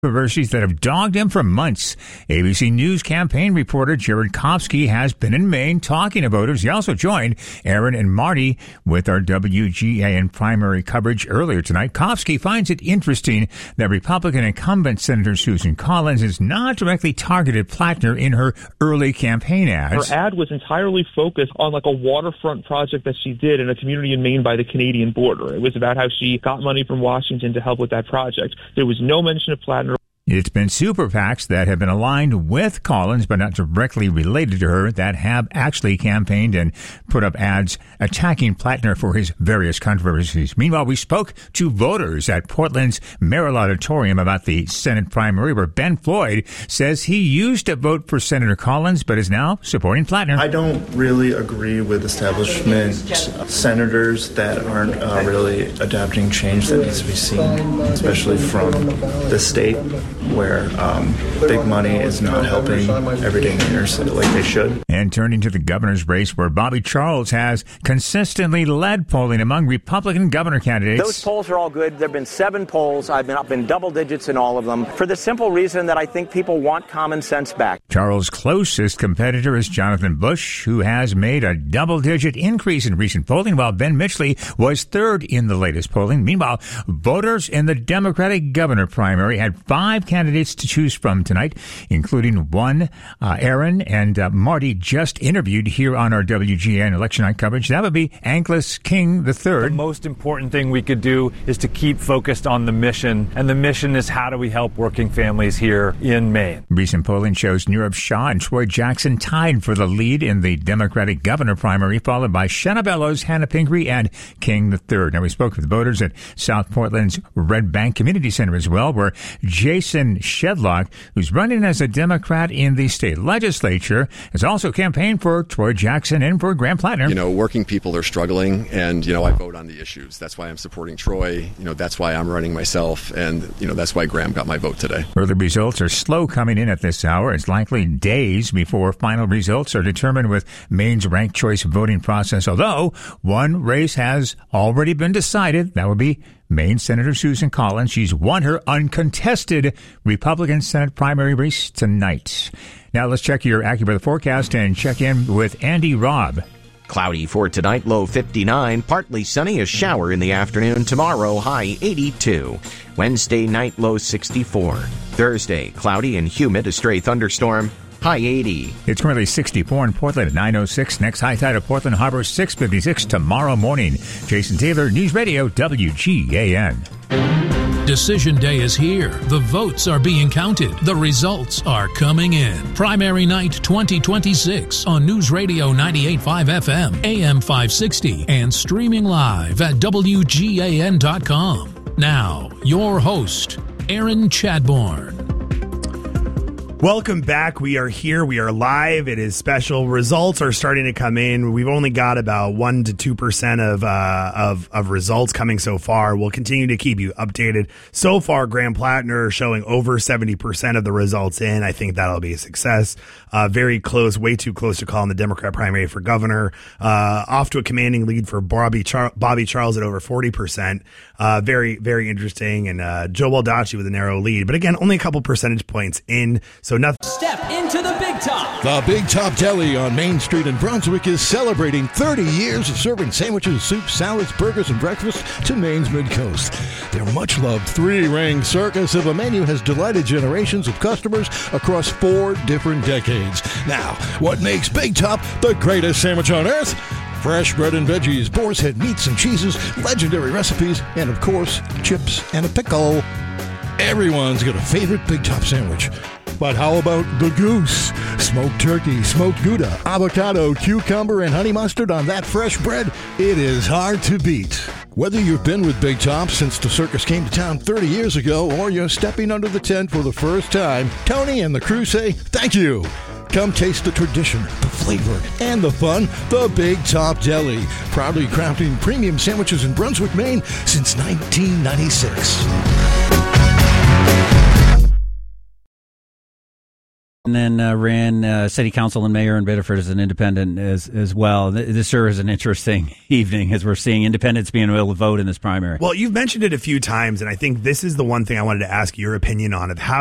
controversies that have dogged him for months. ABC News campaign reporter Jared Kopsky has been in Maine talking to voters. He also joined Aaron and Marty with our WGAN primary coverage earlier tonight. Kopsky finds it interesting that Republican incumbent Senator Susan Collins has not directly targeted Plattner in her early campaign ads. Her ad was entirely focused on like a waterfront project that she did in a community in Maine by the Canadian border. It was about how she got money from Washington to help with that project. There was no mention of Plattner. It's been super PACs that have been aligned with Collins, but not directly related to her, that have actually campaigned and put up ads attacking Plattner for his various controversies. Meanwhile, we spoke to voters at Portland's Merrill Auditorium about the Senate primary, where Ben Floyd says he used to vote for Senator Collins, but is now supporting Plattner. I don't really agree with establishment senators that aren't really adapting change that needs to be seen, especially from the state, where big money is not helping everyday Mainers like they should. And turning to the governor's race, where Bobby Charles has consistently led polling among Republican governor candidates. Those polls are all good. There have been 7 polls. I've been up in double digits in all of them for the simple reason that I think people want common sense back. Charles' closest competitor is Jonathan Bush, who has made a double-digit increase in recent polling, while Ben Mitchley was third in the latest polling. Meanwhile, voters in the Democratic governor primary had 5 candidates to choose from tonight, including one Aaron and Marty just interviewed here on our WGN election night coverage. That would be Angus King III. The most important thing we could do is to keep focused on the mission, and the mission is how do we help working families here in Maine. Recent polling shows Nirav Shah and Troy Jackson tied for the lead in the Democratic governor primary, followed by Shanna Bellows, Hannah Pingree, and King III. Now, we spoke with voters at South Portland's Red Bank Community Center as well, where Jason Shedlock, who's running as a Democrat in the state legislature, has also campaigned for Troy Jackson and for Graham Plattner. You know, working people are struggling, and, I vote on the issues. That's why I'm supporting Troy. That's why I'm running myself, and, that's why Graham got my vote today. Early results are slow coming in at this hour. It's likely days before final results are determined with Maine's ranked choice voting process, although one race has already been decided. That would be Maine Senator Susan Collins. She's won her uncontested Republican Senate primary race tonight. Now let's check your AccuWeather forecast and check in with Andy Robb. Cloudy for tonight, low 59. Partly sunny, a shower in the afternoon. Tomorrow, high 82. Wednesday night, low 64. Thursday, cloudy and humid, a stray thunderstorm. High 80. It's currently 64 in Portland at 9:06. Next high tide at Portland Harbor, 6:56 tomorrow morning. Jason Taylor, News Radio, WGAN. Decision Day is here. The votes are being counted. The results are coming in. Primary night 2026 on News Radio 98.5 FM, AM 560, and streaming live at WGAN.com. Now, your host, Aaron Chadbourne. Welcome back. We are here. We are live. It is special. Results are starting to come in. We've only got about 1 to 2% of results coming so far. We'll continue to keep you updated. So far, Graham Plattner showing over 70% of the results in. I think that'll be a success. Very close, way too close to call in the Democrat primary for governor. Off to a commanding lead for Bobby Charles at over 40%. Very, very interesting. And Joe Baldacci with a narrow lead. But again, only a couple percentage points in. So nothing. Step into the Big Top. The Big Top Deli on Main Street in Brunswick is celebrating 30 years of serving sandwiches, soups, salads, burgers, and breakfast to Maine's Mid-Coast. Their much-loved 3-ring circus of a menu has delighted generations of customers across 4 different decades. Now, what makes Big Top the greatest sandwich on earth? Fresh bread and veggies, boar's head meats and cheeses, legendary recipes, and of course, chips and a pickle. Everyone's got a favorite Big Top sandwich. But how about the goose? Smoked turkey, smoked Gouda, avocado, cucumber, and honey mustard on that fresh bread? It is hard to beat. Whether you've been with Big Top since the circus came to town 30 years ago, or you're stepping under the tent for the first time, Tony and the crew say thank you. Come taste the tradition, the flavor, and the fun. The Big Top Deli, proudly crafting premium sandwiches in Brunswick, Maine since 1996. and then ran city council and mayor in Biddeford as an independent as well. This sure is an interesting evening as we're seeing independents being able to vote in this primary. Well, you've mentioned it a few times, and I think this is the one thing I wanted to ask your opinion on of how